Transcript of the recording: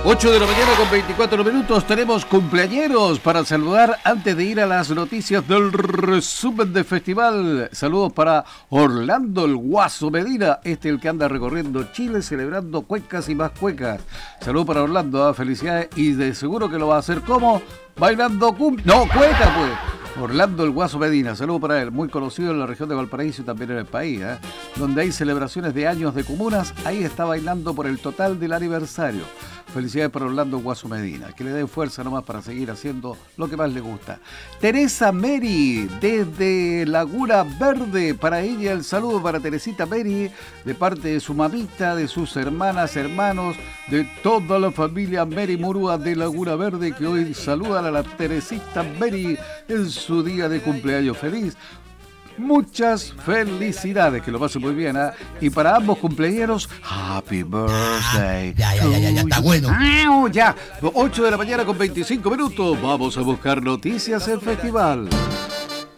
8 de la mañana con 24 minutos, tenemos cumpleañeros para saludar antes de ir a las noticias del resumen de festival. Saludos para Orlando el Guaso Medina, el que anda recorriendo Chile celebrando cuecas y más cuecas. Saludos para Orlando, felicidades, y de seguro que lo va a hacer como bailando cueca pues. Orlando el Guaso Medina, saludos para él, muy conocido en la región de Valparaíso y también en el país, donde hay celebraciones de años de comunas, ahí está bailando por el total del aniversario. Felicidades para Orlando Guaso Medina, que le dé fuerza nomás para seguir haciendo lo que más le gusta. Teresa Meri, desde Laguna Verde, para ella el saludo para Teresita Meri, de parte de su mamita, de sus hermanas, hermanos, de toda la familia Meri Murúa de Laguna Verde, que hoy saludan a la Teresita Meri en su día de cumpleaños feliz. Muchas felicidades, que lo pasen muy bien, ¿eh? Y para ambos cumpleaños, Happy Birthday. Ya, está bueno. Ya, 8 de la mañana con 25 minutos. Vamos a buscar noticias en festival.